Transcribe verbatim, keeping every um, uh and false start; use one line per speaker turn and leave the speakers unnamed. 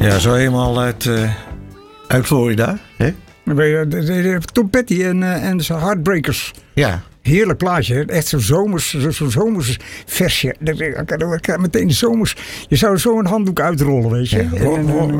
Ja, zo helemaal uit, uh, uit Florida. Hè?
Tom Petty en, uh, en zijn Heartbreakers.
Ja.
Heerlijk plaatje. Echt zo'n zomers, zo, zo'n zomers versje. Ik kan meteen zomers. Je zou zo een handdoek uitrollen, weet je.
Ja,
en, en, en,